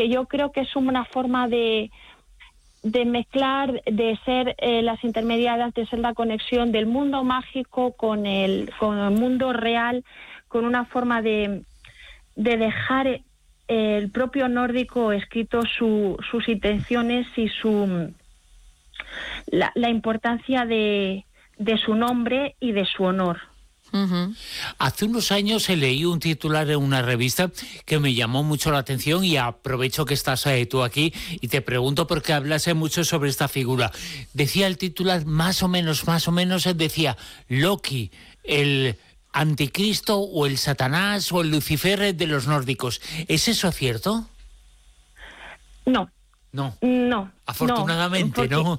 que yo creo que es una forma de mezclar, de ser las intermediarias, de ser la conexión del mundo mágico con el mundo real, con una forma de dejar el propio nórdico escrito sus intenciones y la importancia de su nombre y de su honor. Uh-huh. Hace unos años leí un titular en una revista que me llamó mucho la atención y aprovecho que estás tú aquí y te pregunto porque hablase mucho sobre esta figura. Decía el titular, más o menos, decía Loki, el anticristo o el Satanás o el Lucifer de los nórdicos. ¿Es eso cierto? No. Afortunadamente, no.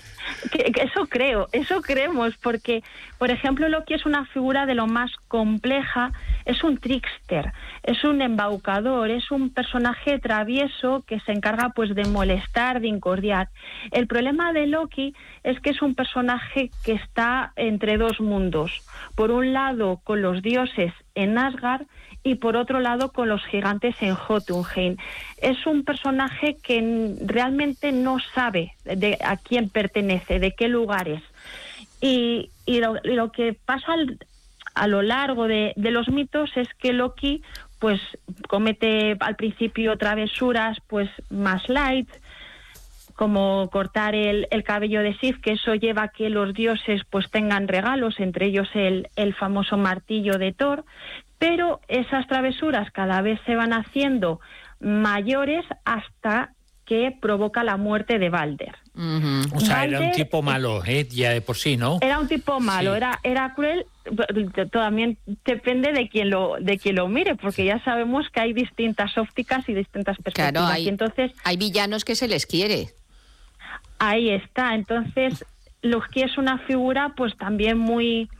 Eso creemos, porque, por ejemplo, Loki es una figura de lo más compleja, es un trickster, es un embaucador, es un personaje travieso que se encarga pues de molestar, de incordiar. El problema de Loki es que es un personaje que está entre dos mundos, por un lado con los dioses en Asgard y por otro lado con los gigantes en Jotunheim. Es un personaje que realmente no sabe a quién pertenece, de qué lugar es. Y lo que pasa a lo largo de los mitos es que Loki pues comete al principio travesuras pues más light, como cortar el cabello de Sif, que eso lleva a que los dioses pues tengan regalos, entre ellos el famoso martillo de Thor, pero esas travesuras cada vez se van haciendo mayores hasta que provoca la muerte de Balder. Uh-huh. O sea, Balder, era un tipo malo, ya de por sí, ¿no? Era un tipo malo, sí. Era cruel. También depende de quien lo mire, porque ya sabemos que hay distintas ópticas y distintas perspectivas. Claro, y entonces hay villanos que se les quiere. Ahí está. Entonces, Loki es una figura pues también muy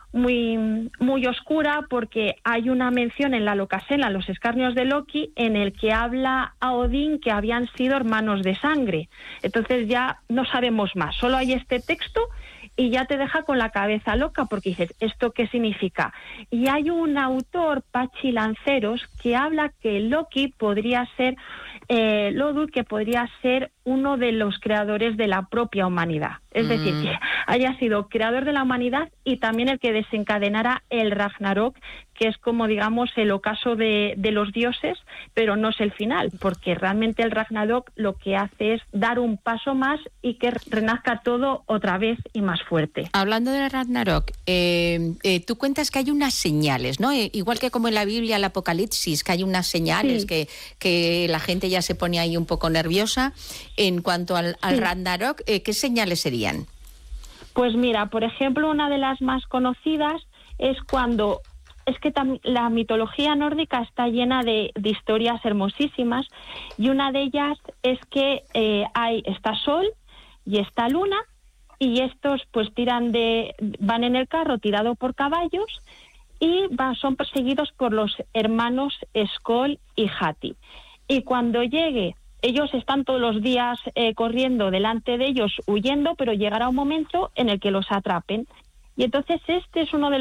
oscura, porque hay una mención en la Lokasela, los escarnios de Loki, en el que habla a Odín que habían sido hermanos de sangre. Entonces ya no sabemos más, solo hay este texto y ya te deja con la cabeza loca, porque dices, ¿esto qué significa? Y hay un autor, Pachi Lanceros, que habla que Loki podría ser Lodu, que podría ser uno de los creadores de la propia humanidad. Es decir, que haya sido creador de la humanidad y también el que desencadenara el Ragnarok, que es como, digamos, el ocaso de los dioses, pero no es el final, porque realmente el Ragnarok lo que hace es dar un paso más y que renazca todo otra vez y más fuerte. Hablando del Ragnarok, tú cuentas que hay unas señales, ¿no? Igual que como en la Biblia, el Apocalipsis, que hay unas señales, sí, que la gente ya se pone ahí un poco nerviosa. En cuanto al Ragnarok, ¿qué señales serían? Pues mira, por ejemplo, una de las más conocidas es cuando... Es que la mitología nórdica está llena de historias hermosísimas, y una de ellas es que está Sol y está Luna, y estos pues van en el carro tirado por caballos y son perseguidos por los hermanos Skoll y Hati. Y cuando llegue, ellos están todos los días corriendo delante de ellos, huyendo, pero llegará un momento en el que los atrapen. Y entonces este es uno de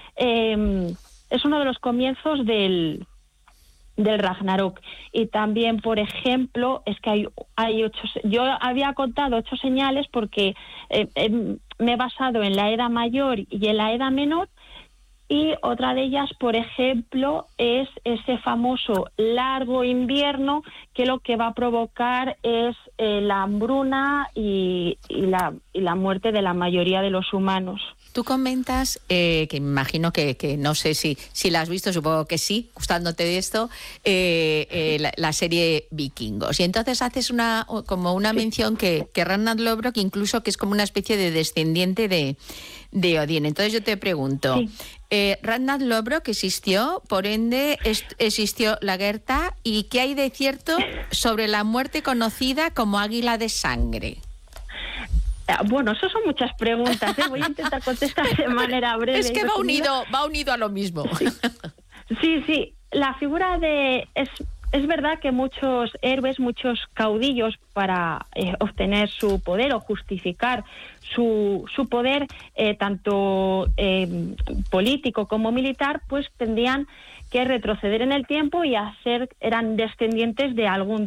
los comienzos del Ragnarok. Y también, por ejemplo, es que hay 8... Yo había contado 8 señales porque me he basado en la Edad Mayor y en la Edad Menor, y otra de ellas, por ejemplo, es ese famoso largo invierno, que lo que va a provocar es la hambruna y la muerte de la mayoría de los humanos. Tú comentas, que me imagino que no sé si la has visto, supongo que sí, gustándote de esto, la serie Vikingos. Y entonces haces como una mención que Ragnar Lodbrok incluso que es como una especie de descendiente de Odín. Entonces yo te pregunto, sí. Ragnar Lodbrok existió, por ende existió Lagertha, ¿y qué hay de cierto sobre la muerte conocida como Águila de Sangre? Bueno, eso son muchas preguntas, Voy a intentar contestar de manera breve. Es que va unido a lo mismo. Sí. La figura es verdad que muchos héroes, muchos caudillos, para obtener su poder o justificar su poder, tanto político como militar, pues tendrían que retroceder en el tiempo y eran descendientes de algún